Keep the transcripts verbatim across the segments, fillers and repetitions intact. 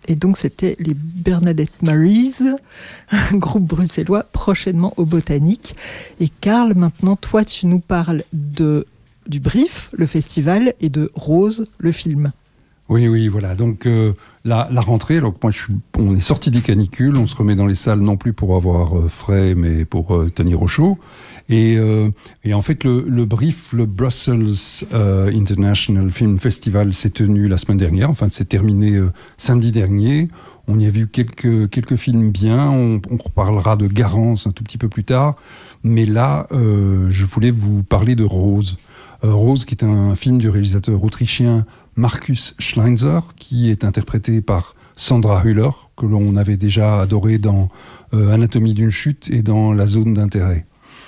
Et donc, c'était les Bernadette Maries, un groupe bruxellois, prochainement au Botanique. Et Karl, maintenant, toi, tu nous parles de, du Brief, le festival, et de Rose, le film. Oui, oui, voilà. Donc, euh, la, la rentrée, donc moi, je suis, on est sorti des canicules, on se remet dans les salles non plus pour avoir euh, frais, mais pour euh, tenir au chaud. Et, euh, et en fait, le, le Brief, le Brussels euh, International Film Festival, s'est tenu la semaine dernière. Enfin, c'est terminé euh, samedi dernier. On y a vu quelques quelques films bien. On, on reparlera de Garance un tout petit peu plus tard. Mais là, euh, je voulais vous parler de Rose. Euh, Rose, qui est un film du réalisateur autrichien Markus Schleinzer, qui est interprété par Sandra Hüller, que l'on avait déjà adoré dans euh, Anatomie d'une chute et dans La zone d'intérêt.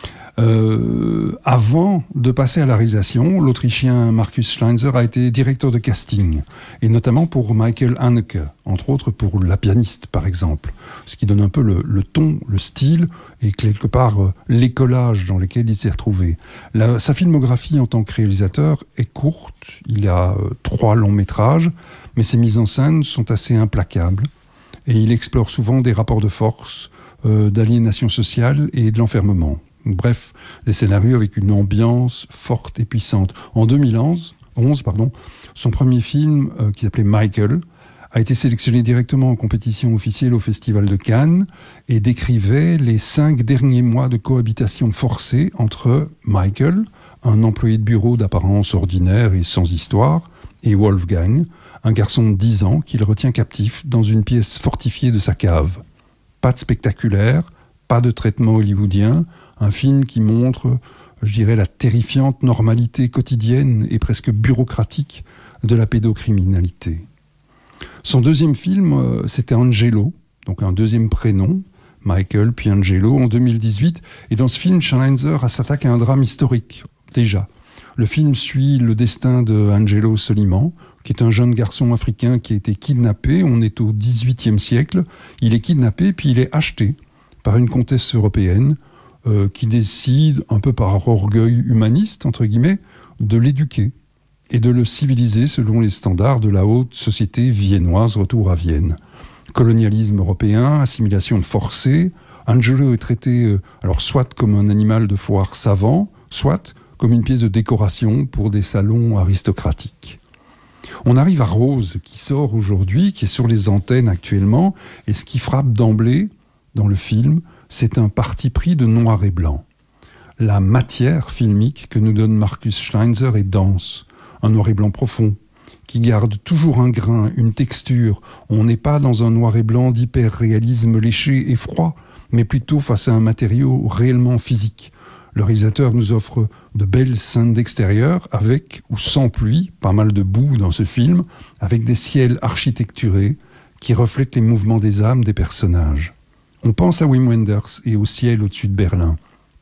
Euh, avant de passer à la réalisation, l'Autrichien Markus Schleinzer a été directeur de casting, et notamment pour Michael Haneke, entre autres pour La pianiste par exemple, ce qui donne un peu le, le ton, le style, et quelque part euh, l'écolage dans lequel il s'est retrouvé. La, sa filmographie en tant que réalisateur est courte, il a euh, trois longs métrages, mais ses mises en scène sont assez implacables, et il explore souvent des rapports de force, euh, d'aliénation sociale et de l'enfermement. Bref, des scénarios avec une ambiance forte et puissante. En deux mille onze, onze, pardon, son premier film, euh, qui s'appelait Michael, a été sélectionné directement en compétition officielle au Festival de Cannes et décrivait les cinq derniers mois de cohabitation forcée entre Michael, un employé de bureau d'apparence ordinaire et sans histoire, et Wolfgang, un garçon de dix ans qu'il retient captif dans une pièce fortifiée de sa cave. Pas de spectaculaire, pas de traitement hollywoodien, un film qui montre, je dirais, la terrifiante normalité quotidienne et presque bureaucratique de la pédocriminalité. Son deuxième film, c'était Angelo, donc un deuxième prénom, Michael puis Angelo, en deux mille dix-huit. Et dans ce film, Schleinzer s'attaque à un drame historique, déjà. Le film suit le destin de Angelo Soliman, qui est un jeune garçon africain qui a été kidnappé. On est au dix-huitième siècle. Il est kidnappé puis il est acheté par une comtesse européenne, Euh, qui décide, un peu par orgueil humaniste, entre guillemets, de l'éduquer et de le civiliser selon les standards de la haute société viennoise, retour à Vienne. Colonialisme européen, assimilation forcée, Angelo est traité euh, alors soit comme un animal de foire savant, soit comme une pièce de décoration pour des salons aristocratiques. On arrive à Rose, qui sort aujourd'hui, qui est sur les antennes actuellement, et ce qui frappe d'emblée dans le film, c'est un parti pris de noir et blanc. La matière filmique que nous donne Markus Schleinzer est dense, un noir et blanc profond, qui garde toujours un grain, une texture. On n'est pas dans un noir et blanc d'hyper-réalisme léché et froid, mais plutôt face à un matériau réellement physique. Le réalisateur nous offre de belles scènes d'extérieur, avec ou sans pluie, pas mal de boue dans ce film, avec des ciels architecturés qui reflètent les mouvements des âmes des personnages. On pense à Wim Wenders et au ciel au-dessus de Berlin.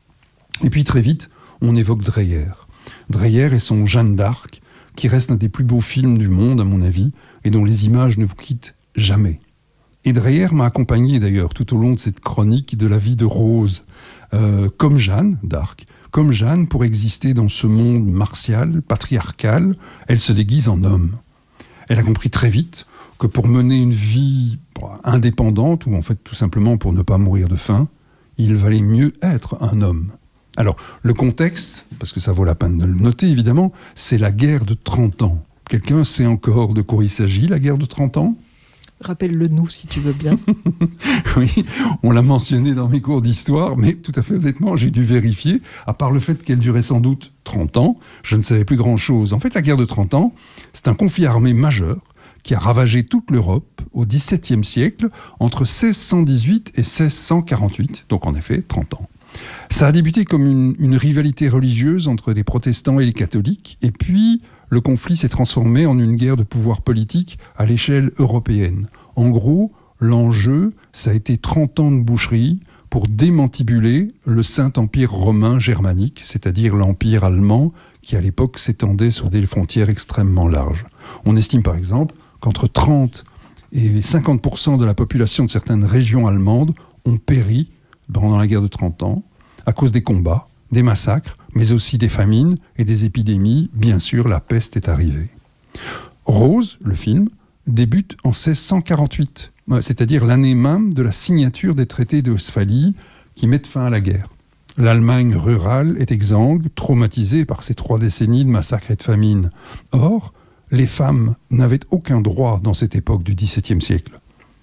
Et puis très vite, on évoque Dreyer. Dreyer et son Jeanne d'Arc, qui reste un des plus beaux films du monde, à mon avis, et dont les images ne vous quittent jamais. Et Dreyer m'a accompagné d'ailleurs tout au long de cette chronique de la vie de Rose. Euh, comme Jeanne d'Arc, comme Jeanne, pour exister dans ce monde martial, patriarcal, elle se déguise en homme. Elle a compris très vite que pour mener une vie indépendante, ou en fait tout simplement pour ne pas mourir de faim, il valait mieux être un homme. Alors, le contexte, parce que ça vaut la peine de le noter évidemment, c'est la guerre de trente ans. Quelqu'un sait encore de quoi il s'agit, la guerre de trente ans ? Rappelle-le-nous, si tu veux bien. Oui, on l'a mentionné dans mes cours d'histoire, mais tout à fait honnêtement, j'ai dû vérifier, à part le fait qu'elle durait sans doute trente ans, je ne savais plus grand-chose. En fait, la guerre de trente ans, c'est un conflit armé majeur qui a ravagé toute l'Europe au dix-septième siècle, entre seize cent dix-huit et seize cent quarante-huit, donc en effet trente ans. Ça a débuté comme une, une rivalité religieuse entre les protestants et les catholiques, et puis le conflit s'est transformé en une guerre de pouvoir politique à l'échelle européenne. En gros, l'enjeu, ça a été trente ans de boucherie pour démantibuler le Saint-Empire romain germanique, c'est-à-dire l'Empire allemand, qui à l'époque s'étendait sur des frontières extrêmement larges. On estime par exemple qu'entre trente et cinquante pour cent de la population de certaines régions allemandes ont péri pendant la guerre de trente ans, à cause des combats, des massacres, mais aussi des famines et des épidémies. Bien sûr, la peste est arrivée. Rose, le film, débute en seize cent quarante-huit, c'est-à-dire l'année même de la signature des traités de Westphalie qui mettent fin à la guerre. L'Allemagne rurale est exsangue, traumatisée par ces trois décennies de massacres et de famine. Or, les femmes n'avaient aucun droit dans cette époque du dix-septième siècle.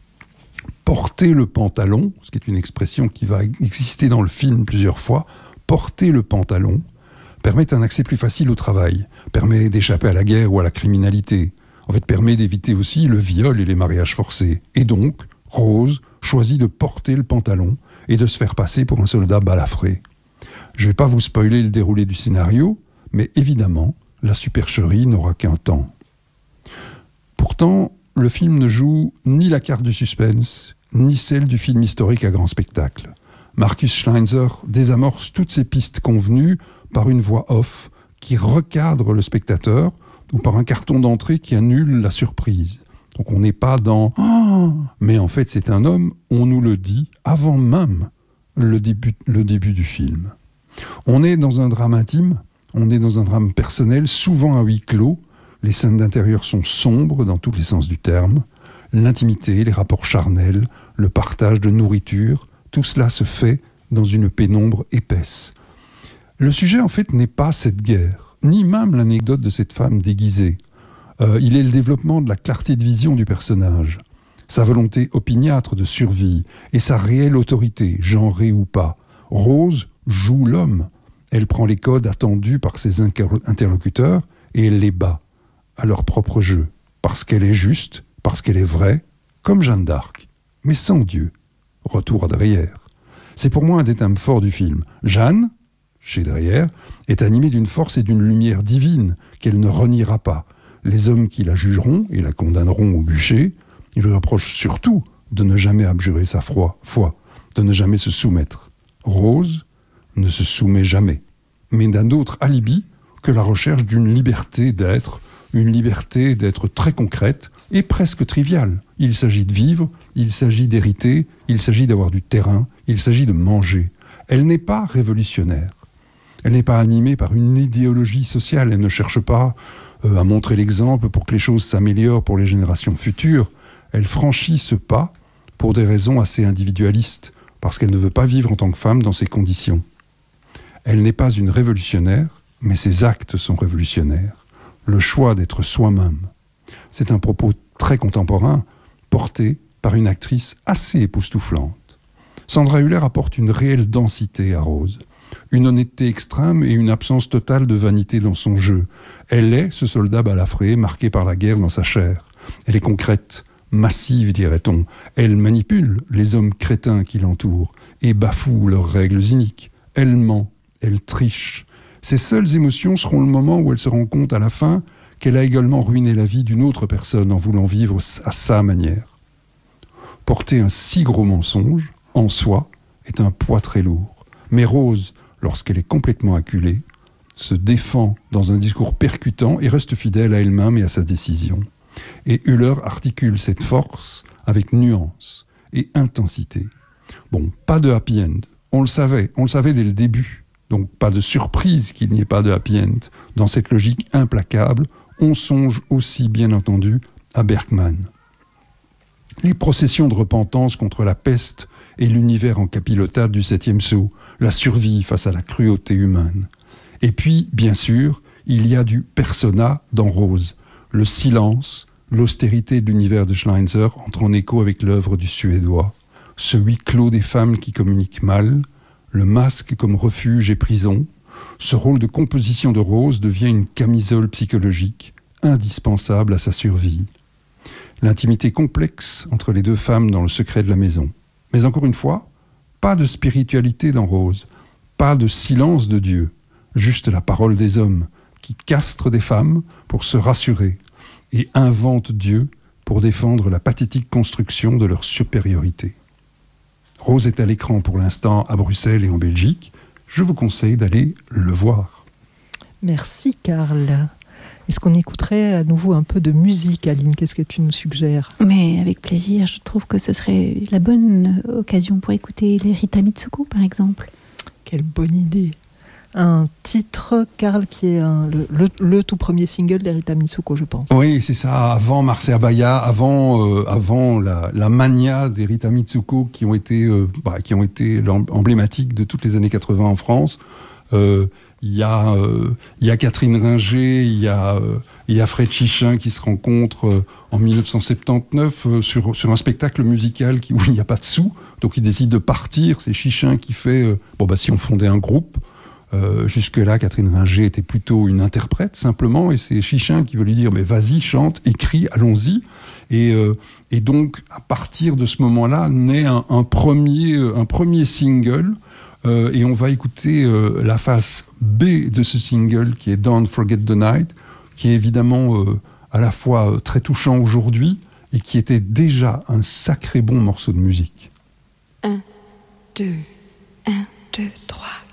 Porter le pantalon, ce qui est une expression qui va exister dans le film plusieurs fois, porter le pantalon permet un accès plus facile au travail, permet d'échapper à la guerre ou à la criminalité, en fait permet d'éviter aussi le viol et les mariages forcés. Et donc, Rose choisit de porter le pantalon et de se faire passer pour un soldat balafré. Je ne vais pas vous spoiler le déroulé du scénario, mais évidemment, la supercherie n'aura qu'un temps. Pourtant, le film ne joue ni la carte du suspense, ni celle du film historique à grand spectacle. Markus Schleinzer désamorce toutes ces pistes convenues par une voix off qui recadre le spectateur ou par un carton d'entrée qui annule la surprise. Donc on n'est pas dans « Ah !» mais en fait c'est un homme, on nous le dit avant même le début, le début du film. On est dans un drame intime, on est dans un drame personnel, souvent à huis clos. Les scènes d'intérieur sont sombres dans tous les sens du terme. L'intimité, les rapports charnels, le partage de nourriture, tout cela se fait dans une pénombre épaisse. Le sujet en fait n'est pas cette guerre, ni même l'anecdote de cette femme déguisée. Euh, il est le développement de la clarté de vision du personnage, sa volonté opiniâtre de survie et sa réelle autorité, genrée ou pas. Rose joue l'homme. Elle prend les codes attendus par ses interlocuteurs et elle les bat à leur propre jeu, parce qu'elle est juste, parce qu'elle est vraie, comme Jeanne d'Arc, mais sans Dieu. Retour à derrière. C'est pour moi un des thèmes forts du film. Jeanne, chez derrière, est animée d'une force et d'une lumière divine qu'elle ne reniera pas. Les hommes qui la jugeront et la condamneront au bûcher, ils lui reprochent surtout de ne jamais abjurer sa foi, de ne jamais se soumettre. Rose ne se soumet jamais, mais n'a d'autre alibi que la recherche d'une liberté d'être, une liberté d'être très concrète et presque triviale. Il s'agit de vivre, il s'agit d'hériter, il s'agit d'avoir du terrain, il s'agit de manger. Elle n'est pas révolutionnaire. Elle n'est pas animée par une idéologie sociale. Elle ne cherche pas euh, à montrer l'exemple pour que les choses s'améliorent pour les générations futures. Elle franchit ce pas pour des raisons assez individualistes, parce qu'elle ne veut pas vivre en tant que femme dans ces conditions. Elle n'est pas une révolutionnaire, mais ses actes sont révolutionnaires. Le choix d'être soi-même. C'est un propos très contemporain, porté par une actrice assez époustouflante. Sandra Hüller apporte une réelle densité à Rose, une honnêteté extrême et une absence totale de vanité dans son jeu. Elle est ce soldat balafré, marqué par la guerre dans sa chair. Elle est concrète, massive, dirait-on. Elle manipule les hommes crétins qui l'entourent et bafoue leurs règles iniques. Elle ment, elle triche. Ses seules émotions seront le moment où elle se rend compte à la fin qu'elle a également ruiné la vie d'une autre personne en voulant vivre à sa manière. Porter un si gros mensonge, en soi, est un poids très lourd. Mais Rose, lorsqu'elle est complètement acculée, se défend dans un discours percutant et reste fidèle à elle-même et à sa décision. Et Hüller articule cette force avec nuance et intensité. Bon, pas de happy end. On le savait, on le savait dès le début. Donc pas de surprise qu'il n'y ait pas de happy end. Dans cette logique implacable, on songe aussi, bien entendu, à Bergman. Les processions de repentance contre la peste et l'univers en capilotade du septième sceau, la survie face à la cruauté humaine. Et puis, bien sûr, il y a du persona dans Rose. Le silence, l'austérité de l'univers de Schleinzer entrent en écho avec l'œuvre du Suédois. Ce huis clos des femmes qui communiquent mal, le masque comme refuge et prison, ce rôle de composition de Rose devient une camisole psychologique indispensable à sa survie. L'intimité complexe entre les deux femmes dans le secret de la maison. Mais encore une fois, pas de spiritualité dans Rose, pas de silence de Dieu, juste la parole des hommes qui castrent des femmes pour se rassurer et inventent Dieu pour défendre la pathétique construction de leur supériorité. Rose est à l'écran pour l'instant à Bruxelles et en Belgique. Je vous conseille d'aller le voir. Merci Karl. Est-ce qu'on écouterait à nouveau un peu de musique, Aline ? Qu'est-ce que tu nous suggères ? Mais avec plaisir, je trouve que ce serait la bonne occasion pour écouter les Rita Mitsuko, par exemple. Quelle bonne idée ! un titre, Karl, qui est un, le, le, le tout premier single d'Erita Mitsuko, je pense. Oui, c'est ça. Avant Marseille Abaya, avant euh, avant la, la mania d'Erita Mitsuko, qui ont été euh, bah, qui ont été emblématiques de toutes les années quatre-vingts en France. Euh, Il y a, euh, il y a Catherine Ringer, il y a, euh, il y a Fred Chichin qui se rencontrent euh, en dix-neuf cent soixante-dix-neuf euh, sur, sur un spectacle musical qui, où il n'y a pas de sous. Donc il décide de partir. C'est Chichin qui fait, euh, bon bah si on fondait un groupe. Euh, jusque-là, Catherine Ringer était plutôt une interprète simplement, et c'est Chichin qui veut lui dire mais vas-y, chante, écris, allons-y. Et, euh, et donc à partir de ce moment-là naît un, un premier, un premier single. Euh, et on va écouter euh, la face B de ce single qui est Don't Forget the Night, qui est évidemment euh, à la fois euh, très touchant aujourd'hui et qui était déjà un sacré bon morceau de musique. Un, deux, un, deux, trois.